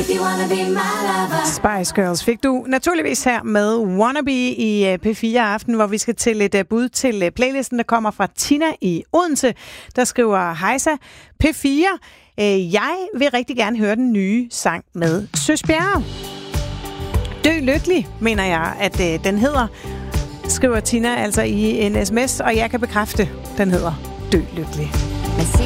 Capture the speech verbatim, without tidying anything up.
If you wanna be my lover. Spice Girls fik du naturligvis her med Wannabe i P fire Aften, hvor vi skal til et bud til playlisten, der kommer fra Tina i Odense, der skriver: Hejsa, P fire. Jeg vil rigtig gerne høre den nye sang med Søs Bjerre. Dø lykkelig, mener jeg, at øh, den hedder, skriver Tina altså i en sms, og jeg kan bekræfte, den hedder Dø lykkelig.